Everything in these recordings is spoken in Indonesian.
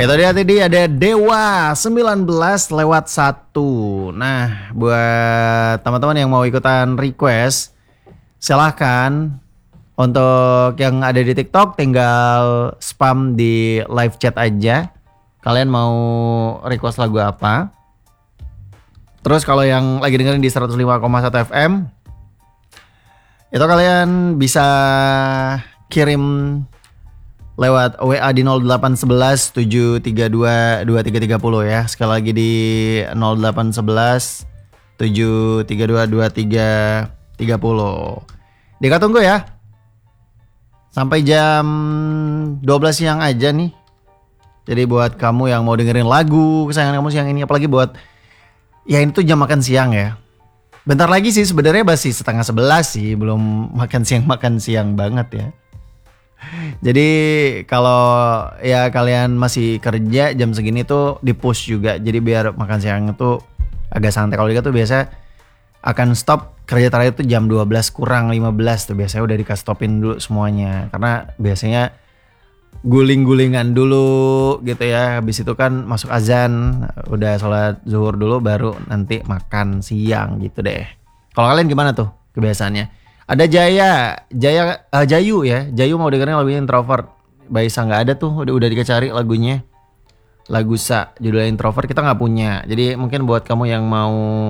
Itu dia tadi ada Dewa 19 lewat 1. Nah, buat teman-teman yang mau ikutan request, silahkan. Untuk yang ada di TikTok tinggal spam di live chat aja. Kalian mau request lagu apa? Terus kalau yang lagi dengerin di 105,1 FM, itu kalian bisa kirim lewat WA di 0811 732 2330 ya. Sekali lagi di 0811 732 2330. Dika tunggu ya. Sampai jam 12 siang aja nih. Jadi buat kamu yang mau dengerin lagu kesayangan kamu siang ini, apalagi buat ya ini tuh jam makan siang ya. Bentar lagi sih sebenarnya masih 10:30 sih, belum makan siang banget ya. Jadi kalau ya kalian masih kerja jam segini tuh di push juga. Jadi biar makan siang itu agak santai. Kalau Dika tuh biasa akan stop kerja terakhir tuh jam 12 kurang 15 tuh biasanya udah dikasih stopin dulu semuanya. Karena biasanya guling-gulingan dulu gitu ya. Habis itu kan masuk azan, udah sholat zuhur dulu baru nanti makan siang gitu deh. Kalau kalian gimana tuh kebiasaannya? Ada Jayu ya. Jayu mau dengerin lagunya Introvert. Baisa nggak ada tuh, udah dicari lagunya. Lagu Sa, judulnya Introvert kita nggak punya. Jadi mungkin buat kamu yang mau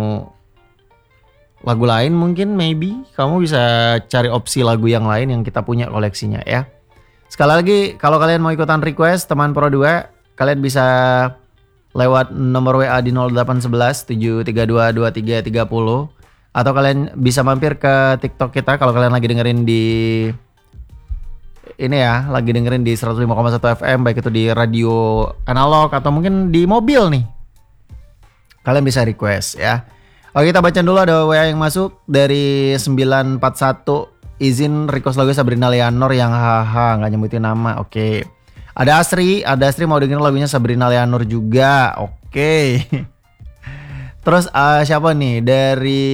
lagu lain mungkin maybe kamu bisa cari opsi lagu yang lain yang kita punya koleksinya ya. Sekali lagi kalau kalian mau ikutan request teman Pro 2, kalian bisa lewat nomor WA di 0811 732 2330 atau kalian bisa mampir ke TikTok kita kalau kalian lagi dengerin di ini ya, lagi dengerin di 105,1 FM baik itu di radio analog atau mungkin di mobil nih. Kalian bisa request ya. Oke, kita baca dulu ada WA yang masuk dari 941. Izin request lagu Sabrina Leonor yang haha nggak nyebutin nama. Oke. Ada Asri mau dengerin lagunya Sabrina Leonor juga. Oke. Terus siapa nih dari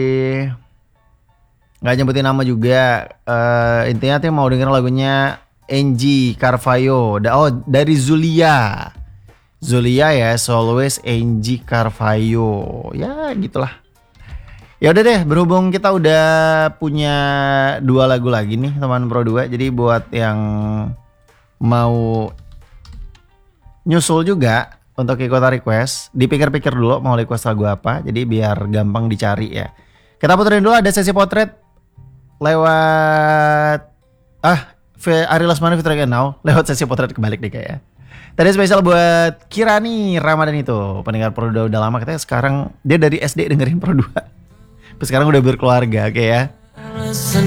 nggak nyebutin nama juga. Intinya tuh mau dengerin lagunya Angie Carvayo. Dari Zulia ya, Always Angie Carvayo. Ya gitulah. Ya udah deh, berhubung kita udah punya 2 lagu lagi nih teman Pro 2. Jadi buat yang mau nyusul juga untuk ikutan request, dipikir-pikir dulu mau request lagu apa. Jadi biar gampang dicari ya. Kita puterin dulu ada sesi potret lewat Ari Lassmana Fitra Now lewat sesi potret kebalik deh kayak. Tadi spesial buat Kirani Ramadan itu, pendengar Pro 2 udah lama, katanya sekarang dia dari SD dengerin Pro 2. Sekarang udah berkeluarga, oke ya.